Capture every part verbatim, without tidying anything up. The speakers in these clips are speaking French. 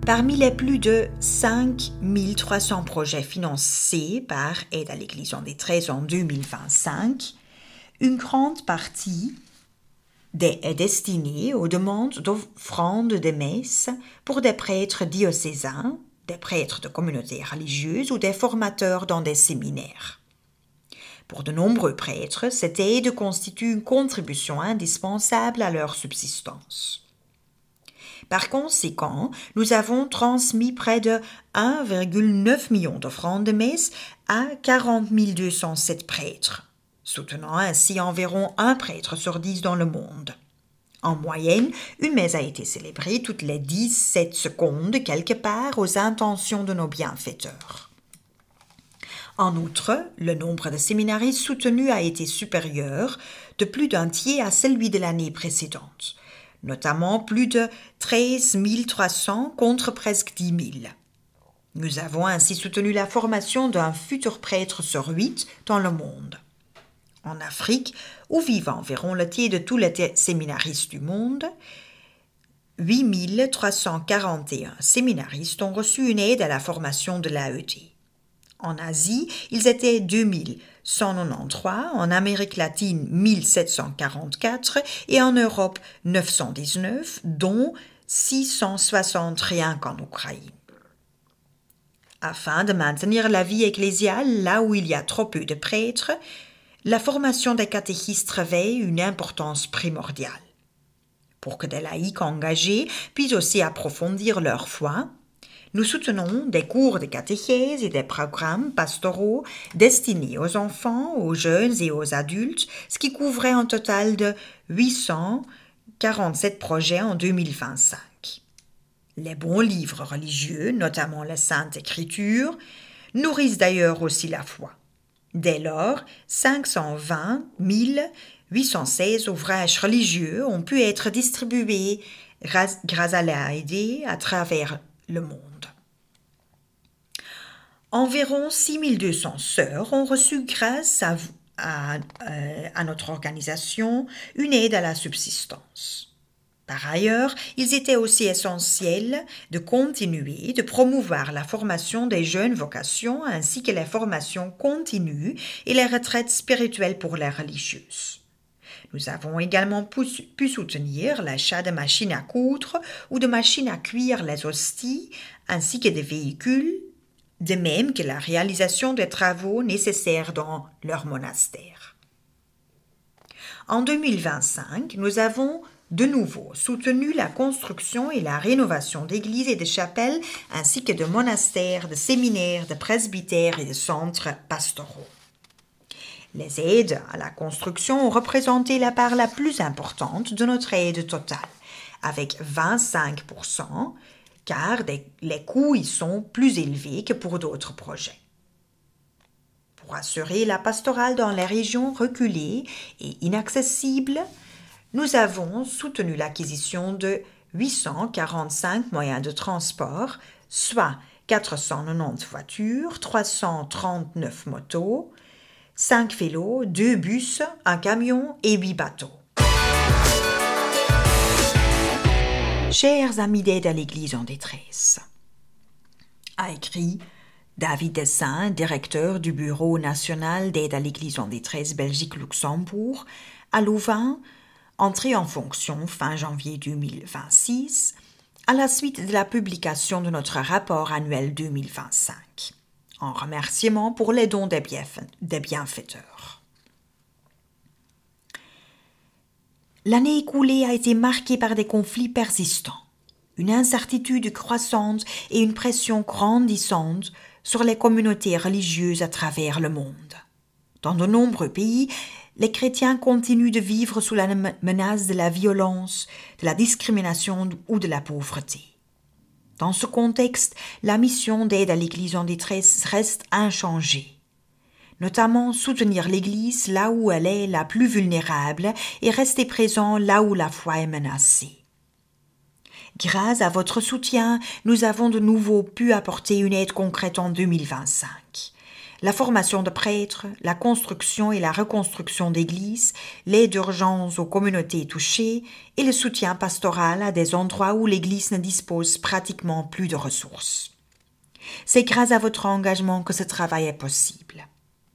Parmi les plus de cinq mille trois cents projets financés par Aide à l'Église en détresse en deux mille vingt-cinq, une grande partie est destinée aux demandes d'offrandes de messes pour des prêtres diocésains, des prêtres de communautés religieuses ou des formateurs dans des séminaires. Pour de nombreux prêtres, cette aide constitue une contribution indispensable à leur subsistance. Par conséquent, nous avons transmis près de un virgule neuf million d'offrandes de messe à quarante mille deux cent sept prêtres, soutenant ainsi environ un prêtre sur dix dans le monde. En moyenne, une messe a été célébrée toutes les dix-sept secondes quelque part aux intentions de nos bienfaiteurs. En outre, le nombre de séminaristes soutenus a été supérieur de plus d'un tiers à celui de l'année précédente, notamment plus de treize mille trois cents contre presque dix mille. Nous avons ainsi soutenu la formation d'un futur prêtre sur huit dans le monde. En Afrique, où vivent environ le tiers de tous les séminaristes du monde, huit mille trois cent quarante et un séminaristes ont reçu une aide à la formation de l'A E D. En Asie, ils étaient deux mille cent quatre-vingt-treize, en Amérique latine mille sept cent quarante-quatre et en Europe neuf cent dix-neuf, dont six cent soixante rien qu'en Ukraine. Afin de maintenir la vie ecclésiale là où il y a trop peu de prêtres, la formation des catéchistes revêt une importance primordiale. Pour que des laïcs engagés puissent aussi approfondir leur foi, nous soutenons des cours de catéchèse et des programmes pastoraux destinés aux enfants, aux jeunes et aux adultes, ce qui couvrait un total de huit cent quarante-sept projets en deux mille vingt-cinq. Les bons livres religieux, notamment la Sainte Écriture, nourrissent d'ailleurs aussi la foi. Dès lors, cinq cent vingt mille huit cent seize ouvrages religieux ont pu être distribués grâce à l'A E D à travers le monde. Environ six mille deux cents sœurs ont reçu grâce à, à, à notre organisation une aide à la subsistance. Par ailleurs, il était aussi essentiel de continuer de promouvoir la formation des jeunes vocations ainsi que les formations continues et les retraites spirituelles pour les religieuses. Nous avons également pu soutenir l'achat de machines à coudre ou de machines à cuire les hosties, ainsi que des véhicules, de même que la réalisation des travaux nécessaires dans leur monastère. En deux mille vingt-cinq, nous avons de nouveau soutenu la construction et la rénovation d'églises et de chapelles, ainsi que de monastères, de séminaires, de presbytères et de centres pastoraux. Les aides à la construction ont représenté la part la plus importante de notre aide totale, avec vingt-cinq pour cent, car les coûts y sont plus élevés que pour d'autres projets. Pour assurer la pastorale dans les régions reculées et inaccessibles, nous avons soutenu l'acquisition de huit cent quarante-cinq moyens de transport, soit quatre cent quatre-vingt-dix voitures, trois cent trente-neuf motos, cinq vélos, deux bus, un camion et huit bateaux. Chers amis d'Aide à l'Église en détresse, a écrit David Dessin, directeur du Bureau national d'Aide à l'Église en détresse Belgique-Luxembourg, à Louvain, entré en fonction fin janvier deux mille vingt-six, à la suite de la publication de notre rapport annuel deux mille vingt-cinq. En remerciement pour les dons des, bienfa- des bienfaiteurs. L'année écoulée a été marquée par des conflits persistants, une incertitude croissante et une pression grandissante sur les communautés religieuses à travers le monde. Dans de nombreux pays, les chrétiens continuent de vivre sous la menace de la violence, de la discrimination ou de la pauvreté. Dans ce contexte, la mission d'aide à l'Église en détresse reste inchangée. Notamment soutenir l'Église là où elle est la plus vulnérable et rester présent là où la foi est menacée. Grâce à votre soutien, nous avons de nouveau pu apporter une aide concrète en deux mille vingt-cinq. la formation de prêtres, la construction et la reconstruction d'églises, l'aide d'urgence aux communautés touchées et le soutien pastoral à des endroits où l'Église ne dispose pratiquement plus de ressources. C'est grâce à votre engagement que ce travail est possible.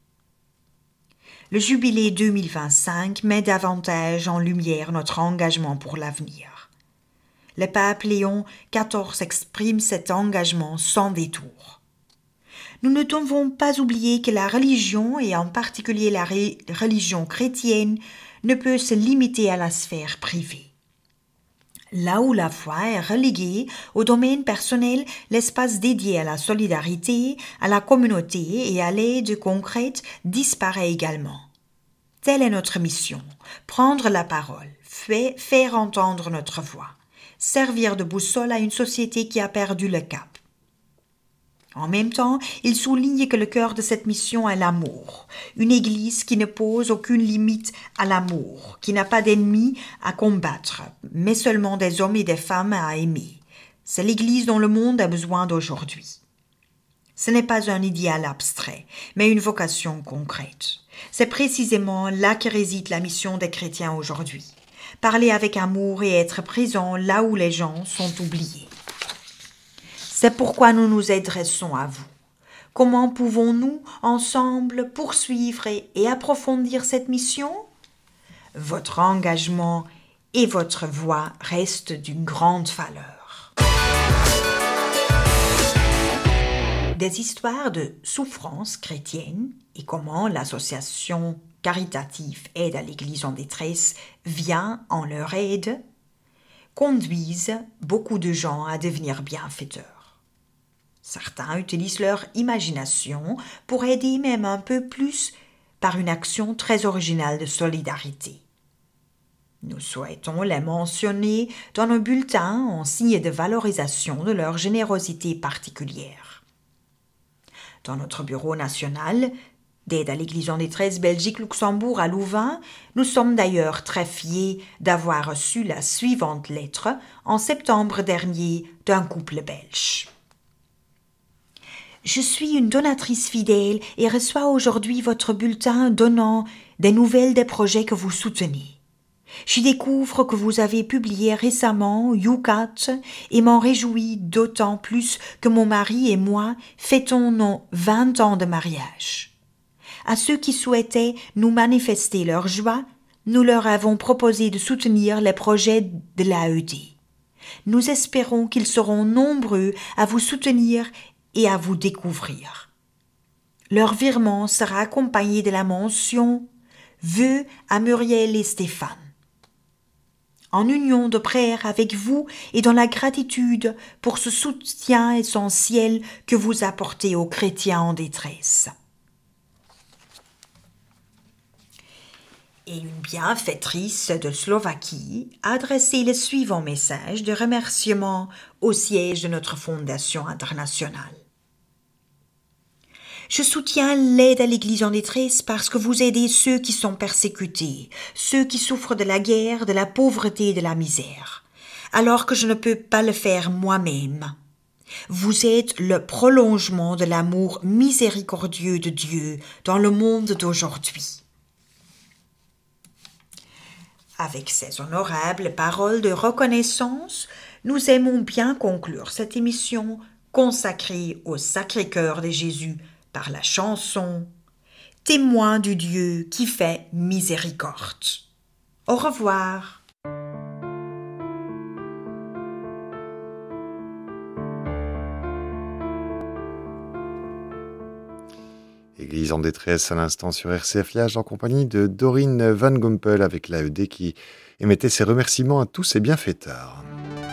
Le jubilé deux mille vingt-cinq met davantage en lumière notre engagement pour l'avenir. Le pape Léon quatorze exprime cet engagement sans détour. Nous ne devons pas oublier que la religion, et en particulier la ré- religion chrétienne, ne peut se limiter à la sphère privée. Là où la foi est reléguée au domaine personnel, l'espace dédié à la solidarité, à la communauté et à l'aide concrète disparaît également. Telle est notre mission, prendre la parole, faire entendre notre voix, servir de boussole à une société qui a perdu le cap. En même temps, il souligne que le cœur de cette mission est l'amour. Une Église qui ne pose aucune limite à l'amour, qui n'a pas d'ennemis à combattre, mais seulement des hommes et des femmes à aimer. C'est l'Église dont le monde a besoin d'aujourd'hui. Ce n'est pas un idéal abstrait, mais une vocation concrète. C'est précisément là que réside la mission des chrétiens aujourd'hui. Parler avec amour et être présent là où les gens sont oubliés. C'est pourquoi nous nous adressons à vous. Comment pouvons-nous, ensemble, poursuivre et approfondir cette mission? Votre engagement et votre voix restent d'une grande valeur. Des histoires de souffrance chrétienne et comment l'association caritative Aide à l'Église en détresse vient en leur aide conduisent beaucoup de gens à devenir bienfaiteurs. Certains utilisent leur imagination pour aider même un peu plus par une action très originale de solidarité. Nous souhaitons les mentionner dans nos bulletins en signe de valorisation de leur générosité particulière. Dans notre bureau national d'Aide à l'Église en détresse Belgique-Luxembourg à Louvain, nous sommes d'ailleurs très fiers d'avoir reçu la suivante lettre en septembre dernier d'un couple belge. Je suis une donatrice fidèle et reçois aujourd'hui votre bulletin donnant des nouvelles des projets que vous soutenez. Je découvre que vous avez publié récemment YouCat et m'en réjouis d'autant plus que mon mari et moi fêtons nos vingt ans de mariage. À ceux qui souhaitaient nous manifester leur joie, nous leur avons proposé de soutenir les projets de l'A E D. Nous espérons qu'ils seront nombreux à vous soutenir et à vous découvrir. Leur virement sera accompagné de la mention « Vœux à Muriel et Stéphane ». En union de prière avec vous et dans la gratitude pour ce soutien essentiel que vous apportez aux chrétiens en détresse. Et une bienfaitrice de Slovaquie a adressé le suivant message de remerciement au siège de notre fondation internationale. Je soutiens l'aide à l'Église en détresse parce que vous aidez ceux qui sont persécutés, ceux qui souffrent de la guerre, de la pauvreté et de la misère, alors que je ne peux pas le faire moi-même. Vous êtes le prolongement de l'amour miséricordieux de Dieu dans le monde d'aujourd'hui. Avec ces honorables paroles de reconnaissance, nous aimons bien conclure cette émission consacrée au Sacré-Cœur de Jésus par la chanson « Témoin du Dieu qui fait miséricorde ». Au revoir. Église en détresse à l'instant sur R C F Liège en compagnie de Dorine Van Gompel avec l'A E D qui émettait ses remerciements à tous ses bienfaiteurs.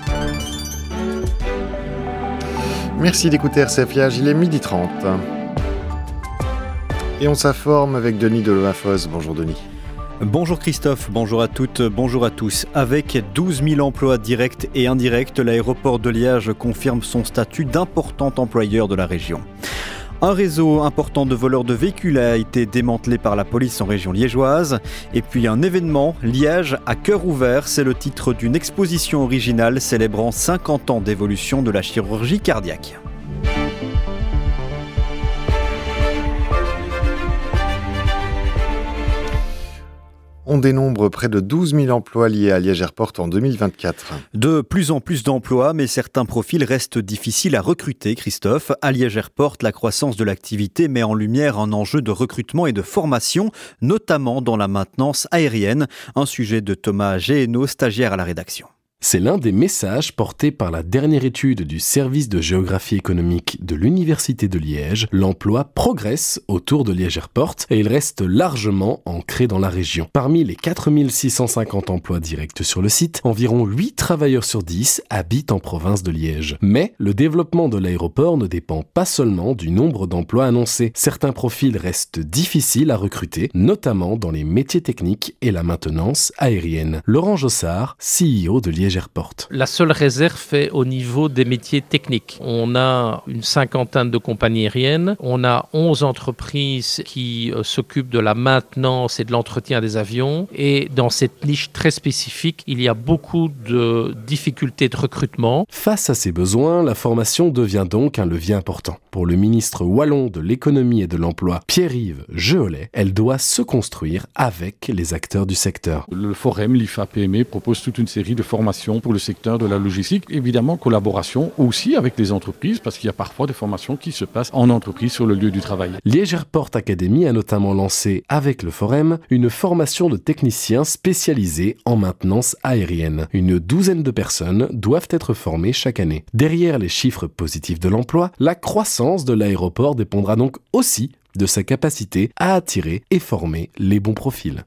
Merci d'écouter R C F Liège, il est midi trente. Et on s'informe avec Denis Delomafosse. Bonjour Denis. Bonjour Christophe, bonjour à toutes, bonjour à tous. Avec douze mille emplois directs et indirects, l'aéroport de Liège confirme son statut d'important employeur de la région. Un réseau important de voleurs de véhicules a été démantelé par la police en région liégeoise. Et puis un événement, Liège à cœur ouvert, c'est le titre d'une exposition originale célébrant cinquante ans d'évolution de la chirurgie cardiaque. On dénombre près de douze mille emplois liés à Liège Airport en deux mille vingt-quatre. De plus en plus d'emplois, mais certains profils restent difficiles à recruter, Christophe. À Liège Airport, la croissance de l'activité met en lumière un enjeu de recrutement et de formation, notamment dans la maintenance aérienne. Un sujet de Thomas Géhéno, stagiaire à la rédaction. C'est l'un des messages portés par la dernière étude du service de géographie économique de l'Université de Liège. L'emploi progresse autour de Liège Airport et il reste largement ancré dans la région. Parmi les quatre mille six cent cinquante emplois directs sur le site, environ huit travailleurs sur dix habitent en province de Liège. Mais le développement de l'aéroport ne dépend pas seulement du nombre d'emplois annoncés. Certains profils restent difficiles à recruter, notamment dans les métiers techniques et la maintenance aérienne. Laurent Jossard, C E O de Liège Airport. La seule réserve est au niveau des métiers techniques. On a une cinquantaine de compagnies aériennes, on a onze entreprises qui euh, s'occupent de la maintenance et de l'entretien des avions, et dans cette niche très spécifique, il y a beaucoup de difficultés de recrutement. Face à ces besoins, la formation devient donc un levier important. Pour le ministre wallon de l'économie et de l'emploi, Pierre-Yves Jeholet, elle doit se construire avec les acteurs du secteur. Le Forum, l'I F A P M E propose toute une série de formations pour le secteur de la logistique. Évidemment, collaboration aussi avec les entreprises, parce qu'il y a parfois des formations qui se passent en entreprise sur le lieu du travail. Liège Airport Academy a notamment lancé, avec le Forum, une formation de techniciens spécialisés en maintenance aérienne. Une douzaine de personnes doivent être formées chaque année. Derrière les chiffres positifs de l'emploi, la croissance de l'aéroport dépendra donc aussi de sa capacité à attirer et former les bons profils.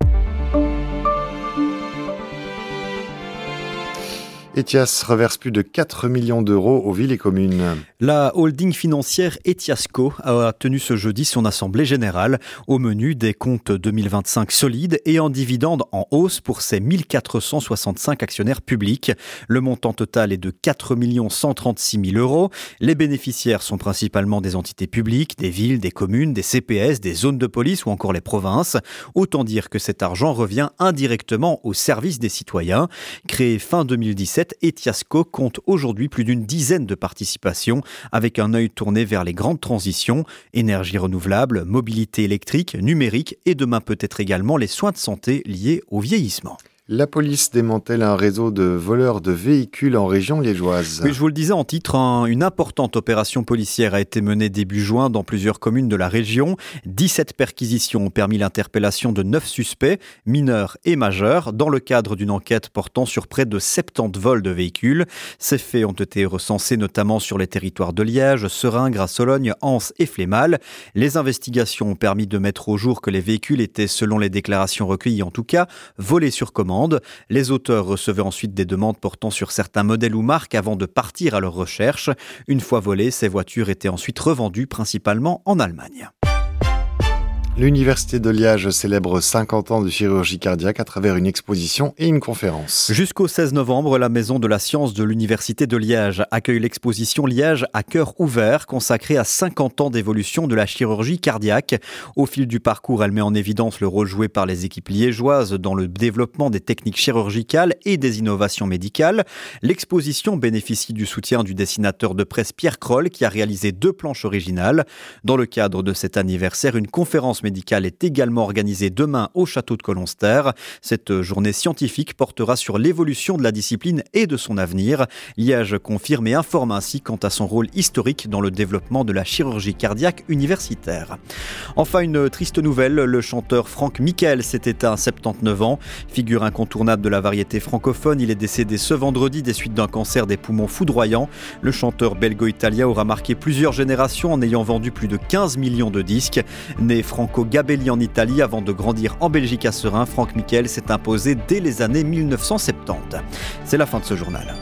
Ethias reverse plus de quatre millions d'euros aux villes et communes. La holding financière Etiasco a tenu ce jeudi son assemblée générale. Au menu, des comptes deux mille vingt-cinq solides et un dividende en hausse pour ses mille quatre cent soixante-cinq actionnaires publics. Le montant total est de quatre millions cent trente-six mille euros. Les bénéficiaires sont principalement des entités publiques, des villes, des communes, des C P S, des zones de police ou encore les provinces. Autant dire que cet argent revient indirectement au service des citoyens. Créé fin deux mille dix-sept, Etiasco compte aujourd'hui plus d'une dizaine de participations avec un œil tourné vers les grandes transitions, énergie renouvelable, mobilité électrique, numérique et demain peut-être également les soins de santé liés au vieillissement. La police démantèle un réseau de voleurs de véhicules en région liégeoise. Oui, je vous le disais en titre, hein, une importante opération policière a été menée début juin dans plusieurs communes de la région. dix-sept perquisitions ont permis l'interpellation de neuf suspects, mineurs et majeurs, dans le cadre d'une enquête portant sur près de soixante-dix vols de véhicules. Ces faits ont été recensés notamment sur les territoires de Liège, Serein, Grasse-Sologne, Anse et Flémal. Les investigations ont permis de mettre au jour que les véhicules étaient, selon les déclarations recueillies en tout cas, volés sur commande. Les auteurs recevaient ensuite des demandes portant sur certains modèles ou marques avant de partir à leur recherche. Une fois volées, ces voitures étaient ensuite revendues principalement en Allemagne. L'Université de Liège célèbre cinquante ans de chirurgie cardiaque à travers une exposition et une conférence. Jusqu'au seize novembre, la Maison de la Science de l'Université de Liège accueille l'exposition Liège à cœur ouvert, consacrée à cinquante ans d'évolution de la chirurgie cardiaque. Au fil du parcours, elle met en évidence le rôle joué par les équipes liégeoises dans le développement des techniques chirurgicales et des innovations médicales. L'exposition bénéficie du soutien du dessinateur de presse Pierre Kroll, qui a réalisé deux planches originales. Dans le cadre de cet anniversaire, une conférence médicale est également organisée demain au château de Colonster. Cette journée scientifique portera sur l'évolution de la discipline et de son avenir. Liège confirme et informe ainsi quant à son rôle historique dans le développement de la chirurgie cardiaque universitaire. Enfin, une triste nouvelle, le chanteur Franck Michael s'est éteint à soixante-dix-neuf ans. Figure incontournable de la variété francophone, il est décédé ce vendredi des suites d'un cancer des poumons foudroyant. Le chanteur belgo-italien aura marqué plusieurs générations en ayant vendu plus de quinze millions de disques. Né Franco Gabelli en Italie avant de grandir en Belgique à Serein, Franck Michael s'est imposé dès les années mille neuf cent soixante-dix. C'est la fin de ce journal.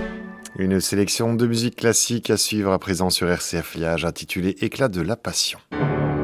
Une sélection de musique classique à suivre à présent sur R C F Liège intitulée Éclat de la Passion.